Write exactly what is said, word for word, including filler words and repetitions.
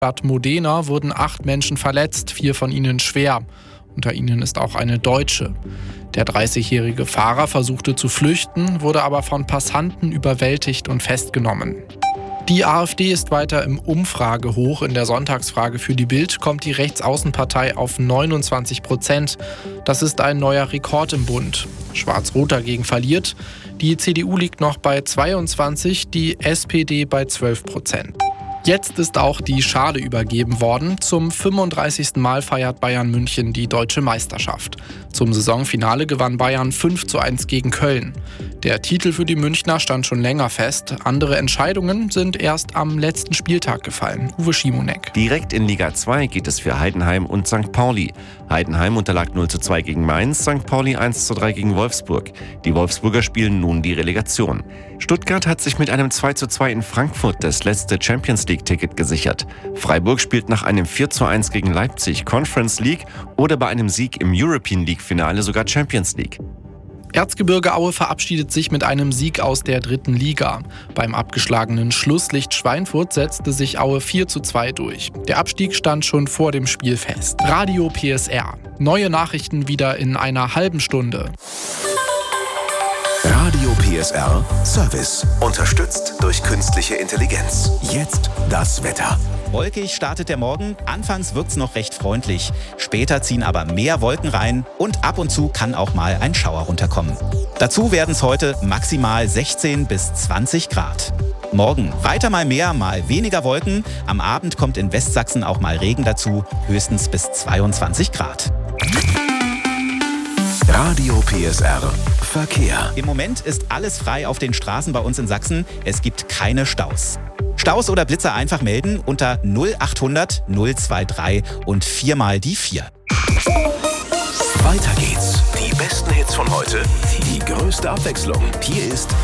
Stadt Modena wurden acht Menschen verletzt, vier von ihnen schwer. Unter ihnen ist auch eine Deutsche. Der dreißigjährige Fahrer versuchte zu flüchten, wurde aber von Passanten überwältigt und festgenommen. Die AfD ist weiter im Umfragehoch. In der Sonntagsfrage für die Bild kommt die Rechtsaußenpartei auf neunundzwanzig Prozent. Das ist ein neuer Rekord im Bund. Schwarz-Rot dagegen verliert. Die C D U liegt noch bei zweiundzwanzig, die S P D bei zwölf Prozent. Jetzt ist auch die Schale übergeben worden. Zum fünfunddreißigsten Mal feiert Bayern München die deutsche Meisterschaft. Zum Saisonfinale gewann Bayern fünf zu eins gegen Köln. Der Titel für die Münchner stand schon länger fest. Andere Entscheidungen sind erst am letzten Spieltag gefallen. Uwe Schimonek. Direkt in Liga zwei geht es für Heidenheim und Sankt Pauli. Heidenheim unterlag null zu zwei gegen Mainz, Sankt Pauli eins zu drei gegen Wolfsburg. Die Wolfsburger spielen nun die Relegation. Stuttgart hat sich mit einem zwei zu zwei in Frankfurt das letzte Champions-League-Ticket gesichert. Freiburg spielt nach einem vier zu eins gegen Leipzig Conference League oder bei einem Sieg im European League-Finale sogar Champions League. Erzgebirge Aue verabschiedet sich mit einem Sieg aus der dritten Liga. Beim abgeschlagenen Schlusslicht Schweinfurt setzte sich Aue vier zu zwei durch. Der Abstieg stand schon vor dem Spiel fest. Radio P S R. Neue Nachrichten wieder in einer halben Stunde. Radio P S R Service. Unterstützt durch künstliche Intelligenz. Jetzt das Wetter. Wolkig startet der Morgen. Anfangs wird's noch recht freundlich. Später ziehen aber mehr Wolken rein und ab und zu kann auch mal ein Schauer runterkommen. Dazu werden es heute maximal sechzehn bis zwanzig Grad. Morgen weiter mal mehr, mal weniger Wolken. Am Abend kommt in Westsachsen auch mal Regen dazu, höchstens bis zweiundzwanzig Grad. Radio P S R Verkehr. Im Moment ist alles frei auf den Straßen bei uns in Sachsen. Es gibt keine Staus. Staus oder Blitzer einfach melden unter null achthundert null drei drei und viermal die vier. Weiter geht's. Die besten Hits von heute, die größte Abwechslung. Hier ist